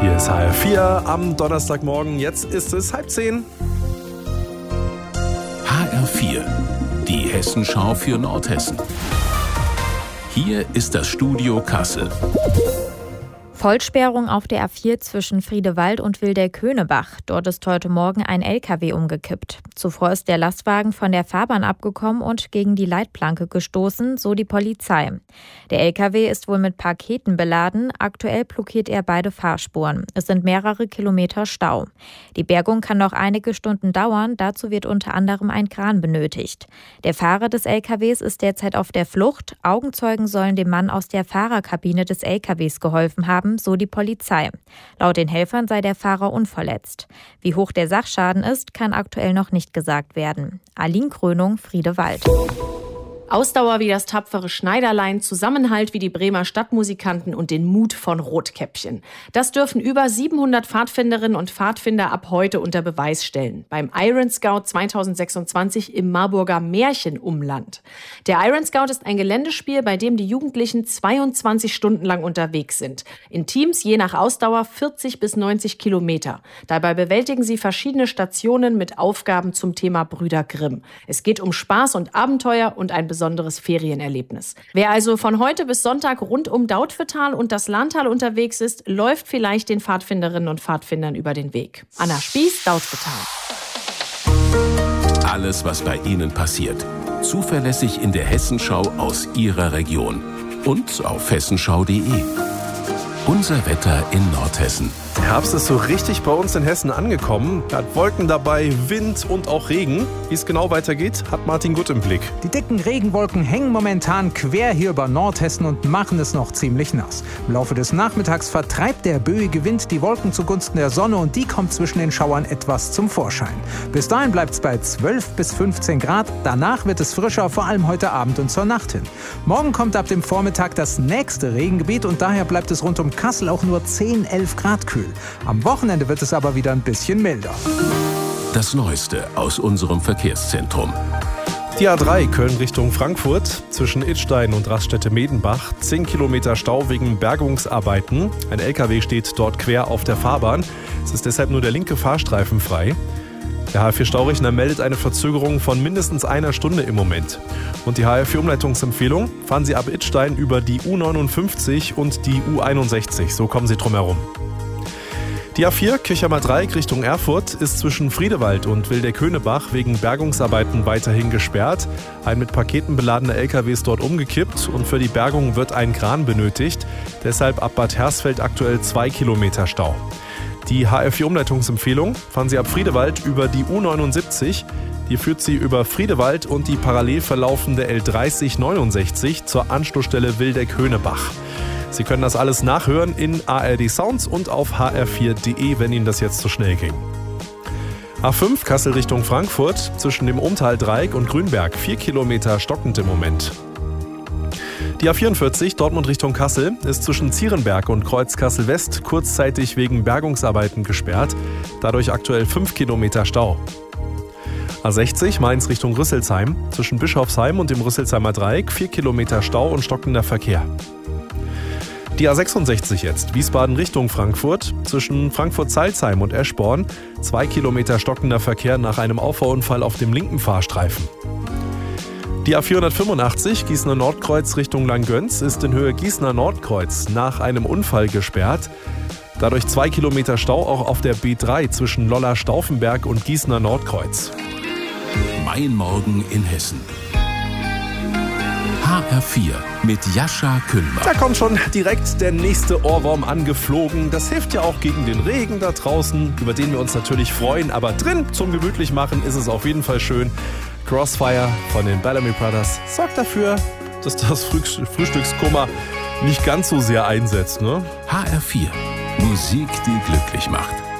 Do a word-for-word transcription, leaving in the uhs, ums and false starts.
Hier ist H R vier am Donnerstagmorgen. Jetzt ist es halb zehn. H R vier, die Hessenschau für Nordhessen. Hier ist das Studio Kassel. Vollsperrung auf der A vier zwischen Friedewald und Wildeck-Höhnebach. Dort ist heute Morgen ein L K W umgekippt. Zuvor ist der Lastwagen von der Fahrbahn abgekommen und gegen die Leitplanke gestoßen, so die Polizei. Der L K W ist wohl mit Paketen beladen. Aktuell blockiert er beide Fahrspuren. Es sind mehrere Kilometer Stau. Die Bergung kann noch einige Stunden dauern. Dazu wird unter anderem ein Kran benötigt. Der Fahrer des L K Ws ist derzeit auf der Flucht. Augenzeugen sollen dem Mann aus der Fahrerkabine des L K Ws geholfen haben, so die Polizei. Laut den Helfern sei der Fahrer unverletzt. Wie hoch der Sachschaden ist, kann aktuell noch nicht gesagt werden. Aline Krönung, Friedewald. Ausdauer wie das tapfere Schneiderlein, Zusammenhalt wie die Bremer Stadtmusikanten und den Mut von Rotkäppchen. Das dürfen über siebenhundert Pfadfinderinnen und Pfadfinder ab heute unter Beweis stellen. Beim Iron Scout zweitausendsechsundzwanzig im Marburger Märchenumland. Der Iron Scout ist ein Geländespiel, bei dem die Jugendlichen zweiundzwanzig Stunden lang unterwegs sind. In Teams je nach Ausdauer vierzig bis neunzig Kilometer. Dabei bewältigen sie verschiedene Stationen mit Aufgaben zum Thema Brüder Grimm. Es geht um Spaß und Abenteuer und ein besonderes Ferienerlebnis. Wer also von heute bis Sonntag rund um Dautphetal und das Lahntal unterwegs ist, läuft vielleicht den Pfadfinderinnen und Pfadfindern über den Weg. Anna Spieß, Dautphetal. Alles, was bei Ihnen passiert. Zuverlässig in der Hessenschau aus Ihrer Region. Und auf hessenschau punkt de. Unser Wetter in Nordhessen. Der Herbst ist so richtig bei uns in Hessen angekommen. Er hat Wolken dabei, Wind und auch Regen. Wie es genau weitergeht, hat Martin Gutt im Blick. Die dicken Regenwolken hängen momentan quer hier über Nordhessen und machen es noch ziemlich nass. Im Laufe des Nachmittags vertreibt der böige Wind die Wolken zugunsten der Sonne und die kommt zwischen den Schauern etwas zum Vorschein. Bis dahin bleibt es bei zwölf bis fünfzehn Grad. Danach wird es frischer, vor allem heute Abend und zur Nacht hin. Morgen kommt ab dem Vormittag das nächste Regengebiet und daher bleibt es rund um Kassel auch nur zehn, elf Grad kühl. Am Wochenende wird es aber wieder ein bisschen milder. Das Neueste aus unserem Verkehrszentrum. Die A drei Köln Richtung Frankfurt zwischen Idstein und Raststätte-Medenbach. zehn Kilometer Stau wegen Bergungsarbeiten. Ein L K W steht dort quer auf der Fahrbahn. Es ist deshalb nur der linke Fahrstreifen frei. Der H R vier Staurechner meldet eine Verzögerung von mindestens einer Stunde im Moment. Und die H R vier Umleitungsempfehlung: fahren Sie ab Idstein über die U neunundfünfzig und die U einundsechzig. So kommen Sie drum herum. Die A vier Kirchheimer Dreieck Richtung Erfurt ist zwischen Friedewald und Wildeck-Höhnebach wegen Bergungsarbeiten weiterhin gesperrt. Ein mit Paketen beladener L K W ist dort umgekippt und für die Bergung wird ein Kran benötigt. Deshalb ab Bad Hersfeld aktuell zwei Kilometer Stau. Die H R vier Umleitungsempfehlung: fahren Sie ab Friedewald über die U neunundsiebzig. Die führt Sie über Friedewald und die parallel verlaufende L dreißig neunundsechzig zur Anschlussstelle Wildeck-Höhnebach. Sie können das alles nachhören in A R D Sounds und auf h r vier punkt de, wenn Ihnen das jetzt zu schnell ging. A fünf Kassel Richtung Frankfurt zwischen dem Umtaldreieck und Grünberg. Vier Kilometer stockend im Moment. Die A vierundvierzig Dortmund Richtung Kassel ist zwischen Zierenberg und Kreuz Kassel West kurzzeitig wegen Bergungsarbeiten gesperrt. Dadurch aktuell fünf Kilometer Stau. A sechzig Mainz Richtung Rüsselsheim zwischen Bischofsheim und dem Rüsselsheimer Dreieck. Vier Kilometer Stau und stockender Verkehr. Die A sechsundsechzig jetzt, Wiesbaden Richtung Frankfurt, zwischen Frankfurt-Salzheim und Eschborn, zwei Kilometer stockender Verkehr nach einem Auffahrunfall auf dem linken Fahrstreifen. Die A vierhundertfünfundachtzig, Gießener Nordkreuz Richtung Langgöns, ist in Höhe Gießener Nordkreuz nach einem Unfall gesperrt. Dadurch zwei Kilometer Stau auch auf der B drei zwischen Lolla-Stauffenberg und Gießener Nordkreuz. Mein Morgen in Hessen. H R vier mit Jascha Kühlmann. Da kommt schon direkt der nächste Ohrwurm angeflogen. Das hilft ja auch gegen den Regen da draußen, über den wir uns natürlich freuen. Aber drin zum gemütlich machen ist es auf jeden Fall schön. Crossfire von den Bellamy Brothers sorgt dafür, dass das Früh- Frühstückskummer nicht ganz so sehr einsetzt, ne? H R vier. Musik, die glücklich macht.